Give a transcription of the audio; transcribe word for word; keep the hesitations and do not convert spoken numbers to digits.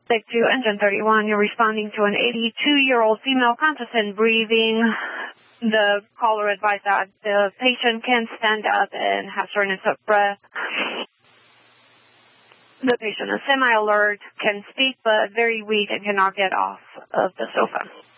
Take two, engine thirty-one, you're responding to an eighty-two-year-old female conscious and breathing. The caller advised that the patient can stand up and have shortness of breath. The patient is semi-alert, can speak but very weak and cannot get off of the sofa.